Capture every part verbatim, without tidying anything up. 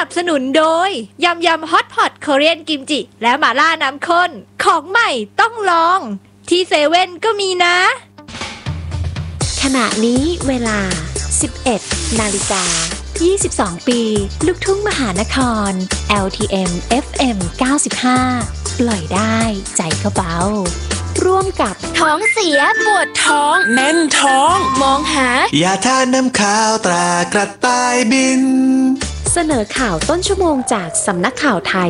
นับสนุนโดยยำยำฮอตพอตเกาหลีกิมจิและหม่าล่าน้ำข้นของใหม่ต้องลองที่เซเว่นก็มีนะขณะนี้เวลา สิบเอ็ดนาฬิกายี่สิบสอง ปีลูกทุ่งมหานคร แอล ที เอ็ม เอฟ เอ็ม เก้าสิบห้า ปล่อยได้ใจก็เบาร่วมกับท้องเสียปวดท้องแน่นท้องมองหายาทาน้ำข้าวตรากระต่ายบินเสนอข่าวต้นชั่วโมงจากสำนักข่าวไทย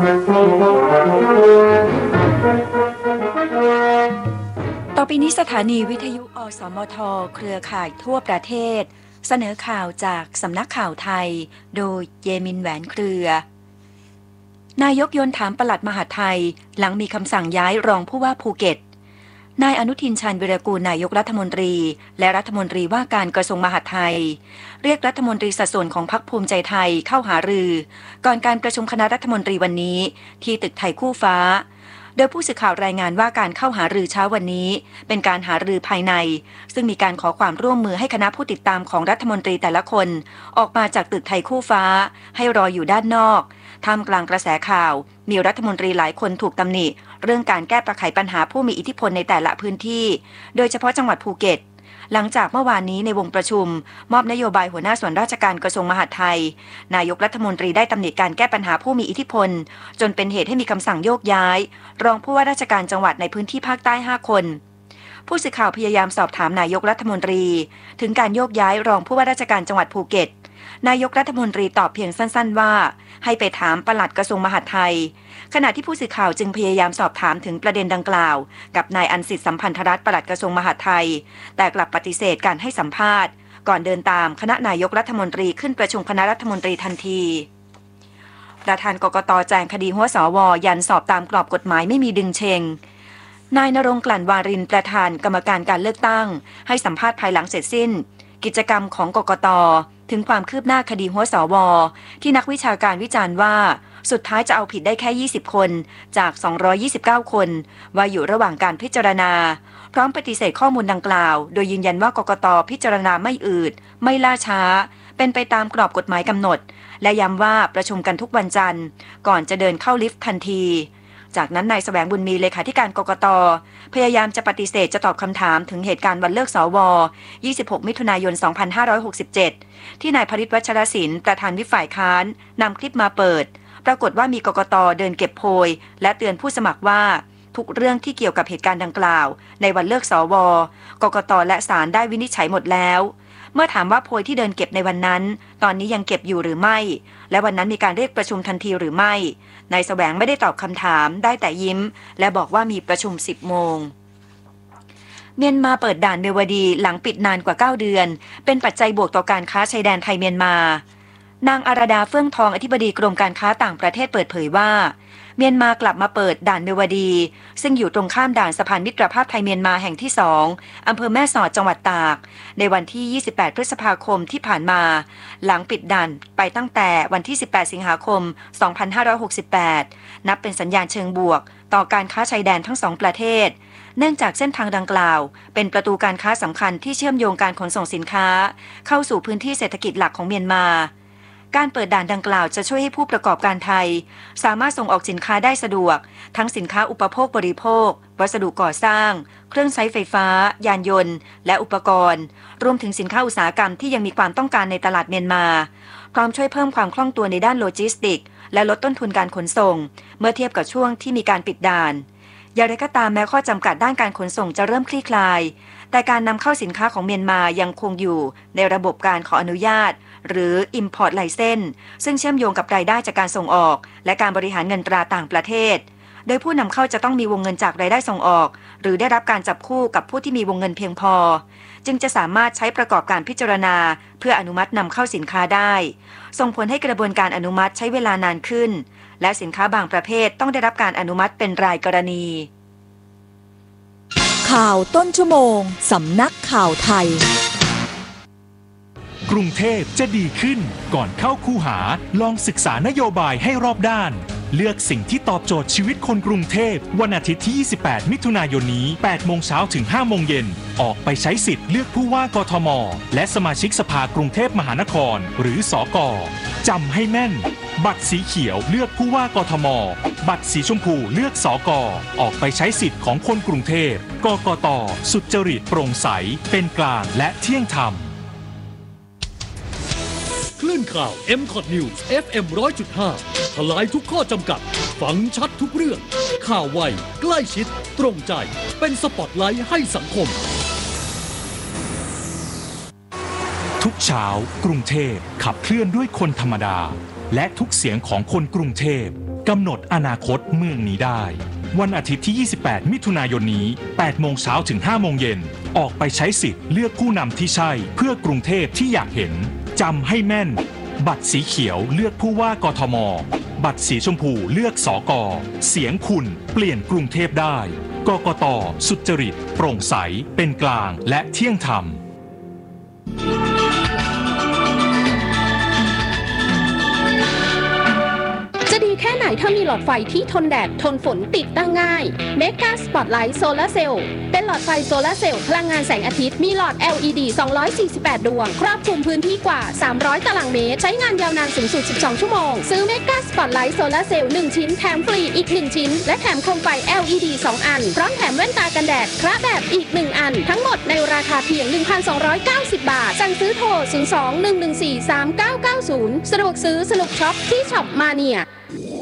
ต่อไปนี้สถานีวิทยุอสมทเครือข่ายทั่วประเทศเสนอข่าวจากสำนักข่าวไทยโดยเยมินแหวนเครือนายกยนถามปลัดมหาดไทยหลังมีคำสั่งย้ายรองผู้ว่าภูเก็ตนายอนุทินชาญวิรากูลนายกรัฐมนตรีและรัฐมนตรีว่าการกระทรวงมหาดไทยเรียกรัฐมนตรีสัดส่วนของพรรคภูมิใจไทยเข้าหารือก่อนการประชุมคณะรัฐมนตรีวันนี้ที่ตึกไทยคู่ฟ้าโดยผู้สื่อข่าวรายงานว่าการเข้าหารือเช้าวันนี้เป็นการหารือภายในซึ่งมีการขอความร่วมมือให้คณะผู้ติดตามของรัฐมนตรีแต่ละคนออกมาจากตึกไทยคู่ฟ้าให้รออยู่ด้านนอกท่ามกลางกระแสข่าวมีรัฐมนตรีหลายคนถูกตำหนิเรื่องการแก้ไขปัญหาผู้มีอิทธิพลในแต่ละพื้นที่โดยเฉพาะจังหวัดภูเก็ตหลังจากเมื่อวานนี้ในวงประชุมมอบนโยบายหัวหน้าส่วนราชการกระทรวงมหาดไทยนายกรัฐมนตรีได้ตำหนิการแก้ปัญหาผู้มีอิทธิพลจนเป็นเหตุให้มีคำสั่งโยกย้ายรองผู้ว่าราชการจังหวัดในพื้นที่ภาคใต้ห้าคนผู้สื่อข่าวพยายามสอบถามนายกรัฐมนตรีถึงการโยกย้ายรองผู้ว่าราชการจังหวัดภูเก็ตนายกรัฐมนตรีตอบเพียงสั้นๆว่าให้ไปถามปลัดกระทรวงมหาดไทยขณะที่ผู้สื่อข่าวจึงพยายามสอบถามถึงประเด็นดังกล่าวกับนายอันสิทธิ์สัมพันธรัตน์ปลัดกระทรวงมหาดไทยแต่กลับปฏิเสธการให้สัมภาษณ์ก่อนเดินตามคณะนายกรัฐมนตรีขึ้นประชุมคณะรัฐมนตรีทันทีประธานกกต.แจงคดีหัวสว.ยันสอบตามกรอบกฎหมายไม่มีดึงเชงนายณรงค์กลั่นวารินประธานกรรมการการเลือกตั้งให้สัมภาษณ์ภายหลังเสร็จสิ้นกิจกรรมของกกต.ถึงความคืบหน้าคดีหัวสว.ที่นักวิชาการวิจารณ์ว่าสุดท้ายจะเอาผิดได้แค่ยี่สิบคนจากสองร้อยยี่สิบเก้าคนว่าอยู่ระหว่างการพิจารณาพร้อมปฏิเสธข้อมูลดังกล่าวโดยยืนยันว่ากกต.พิจารณาไม่อืดไม่ล่าช้าเป็นไปตามกรอบกฎหมายกำหนดและย้ำว่าประชุมกันทุกวันจันทร์ก่อนจะเดินเข้าลิฟต์ทันทีจากนั้นนายแสวงบุญมีเลขาธิการกกต.พยายามจะปฏิเสธจะตอบคำถามถึงเหตุการณ์วันเลือกสวยี่สิบหกมิถุนายนสองพันห้าร้อยหกสิบเจ็ดที่นายพฤทธิ์วัชรศิลป์ประธานวิปฝ่ายค้านนำคลิปมาเปิดปรากฏว่ามีกกต.เดินเก็บโพยและเตือนผู้สมัครว่าทุกเรื่องที่เกี่ยวกับเหตุการณ์ดังกล่าวในวันเลือกสวกกต.และศาลได้วินิจฉัยหมดแล้วเมื่อถามว่าโพยที่เดินเก็บในวันนั้นตอนนี้ยังเก็บอยู่หรือไม่และวันนั้นมีการเรียกประชุมทันทีหรือไม่นายแสวงไม่ได้ตอบคำถามได้แต่ยิ้มและบอกว่ามีประชุมสิบโมงเมียนมาเปิดด่านเมวดีหลังปิดนานกว่าเก้าเดือนเป็นปัจจัยบวกต่อการค้าชายแดนไทยเมียนมานางอาราดาเฟื่องทองอธิบดีกรมการค้าต่างประเทศเปิดเผยว่าเมียนมากลับมาเปิดด่านเมวดีซึ่งอยู่ตรงข้ามด่านสะพานมิตรภาพไทยเมียนมาแห่งที่สองอำเภอแม่สอดจังหวัดตากในวันที่ยี่สิบแปดพฤษภาคมที่ผ่านมาหลังปิดด่านไปตั้งแต่วันที่สิบแปดสิงหาคมสองพันห้าร้อยหกสิบแปดนับเป็นสัญญาณเชิงบวกต่อการค้าชายแดนทั้งสองประเทศเนื่องจากเส้นทางดังกล่าวเป็นประตูการค้าสำคัญที่เชื่อมโยงการขนส่งสินค้าเข้าสู่พื้นที่เศรษฐกิจหลักของเมียนมาการเปิดด่านดังกล่าวจะช่วยให้ผู้ประกอบการไทยสามารถส่งออกสินค้าได้สะดวกทั้งสินค้าอุปโภคบริโภควัสดุก่อสร้างเครื่องใช้ไฟฟ้ายานยนต์และอุปกรณ์รวมถึงสินค้าอุตสาหกรรมที่ยังมีความต้องการในตลาดเมียนมาพร้อมช่วยเพิ่มความคล่องตัวในด้านโลจิสติกส์และลดต้นทุนการขนส่งเมื่อเทียบกับช่วงที่มีการปิดด่านอย่างไรก็ตามแม้ข้อจำกัดด้านการขนส่งจะเริ่มคลี่คลายแต่การนำเข้าสินค้าของเมียนมายังคงอยู่ในระบบการขออนุญาตหรือ Import License ซึ่งเชื่อมโยงกับรายได้จากการส่งออกและการบริหารเงินตราต่างประเทศโดยผู้นำเข้าจะต้องมีวงเงินจากรายได้ส่งออกหรือได้รับการจับคู่กับผู้ที่มีวงเงินเพียงพอจึงจะสามารถใช้ประกอบการพิจารณาเพื่ออนุมัตินำเข้าสินค้าได้ส่งผลให้กระบวนการอนุมัติใช้เวลานานขึ้นและสินค้าบางประเภทต้องได้รับการอนุมัติเป็นรายกรณีข่าวต้นชั่วโมงสำนักข่าวไทยกรุงเทพจะดีขึ้นก่อนเข้าคูหาลองศึกษานโยบายให้รอบด้านเลือกสิ่งที่ตอบโจทย์ชีวิตคนกรุงเทพวันอาทิตย์ที่ยี่สิบแปดมิถุนายนนี้แปดโมงเช้าถึงห้าโมงเย็นออกไปใช้สิทธิ์เลือกผู้ว่ากทมและสมาชิกสภากรุงเทพมหานครหรือสก.จำให้แม่นบัตรสีเขียวเลือกผู้ว่ากทมบัตรสีชมพูเลือกสก.ออกไปใช้สิทธิ์ของคนกรุงเทพกกต.สุจริตโปร่งใสเป็นกลางและเที่ยงธรรมคลื่นข่าว เอ็ม คอท News เอฟ เอ็ม หนึ่งร้อยจุดห้า ทลายทุกข้อจำกัดฟังชัดทุกเรื่องข่าวไวใกล้ชิดตรงใจเป็นสปอตไลท์ให้สังคมทุกเช้ากรุงเทพขับเคลื่อนด้วยคนธรรมดาและทุกเสียงของคนกรุงเทพกำหนดอนาคตเมืองนี้ได้วันอาทิตย์ที่ยี่สิบแปดมิถุนายนนี้แปดโมงเช้าถึงห้าโมงเย็นออกไปใช้สิทธิ์เลือกผู้นำที่ใช่เพื่อกรุงเทพที่อยากเห็นจำให้แม่นบัตรสีเขียวเลือกผู้ว่ากทมบัตรสีชมพูเลือกสก.เสียงคุณเปลี่ยนกรุงเทพได้กกต.สุจริตโปร่งใสเป็นกลางและเที่ยงธรรมจะดีแค่ไหนถ้ามีหลอดไฟที่ทนแดดทนฝนติดตั้งง่าย Mega Spotlight Solar Cell เป็นหลอดไฟโซลาร์เซลล์พลังงานแสงอาทิตย์มีหลอด แอล อี ดี สองร้อยสี่สิบแปด ดวงครอบคลุมพื้นที่กว่าสามร้อยตารางเมตรใช้งานยาวนานสูงสุดสิบสองชั่วโมงซื้อ Mega Spotlight Solar Cell หนึ่งชิ้นแถมฟรีอีกหนึ่งชิ้นและแถมโคมไฟ แอล อี ดี สองอันพร้อมแถมแว่นตากันแดดคระแบบอีกหนึ่งอันทั้งหมดในราคาเพียง หนึ่งพันสองร้อยเก้าสิบ บาทสั่งซื้อโทรศูนย์ สอง หนึ่ง หนึ่ง สี่ สาม เก้า เก้า ศูนย์สะดวกซื้อสนุกช็อปที่ช็อปมาเนีย